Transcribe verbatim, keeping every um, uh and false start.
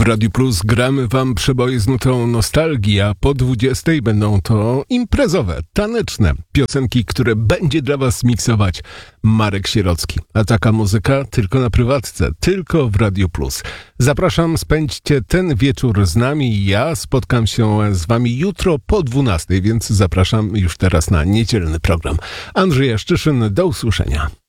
Radiu Plus gramy wam przeboje z nutą nostalgii, a po dwudziestej będą to imprezowe, taneczne piosenki, które będzie dla was miksować Marek Sierocki. A taka muzyka tylko na prywatce, tylko w Radiu Plus. Zapraszam, spędźcie ten wieczór z nami. Ja spotkam się z wami jutro po dwunastej, więc zapraszam już teraz na niedzielny program. Andrzej Jaszczyszyn, do usłyszenia.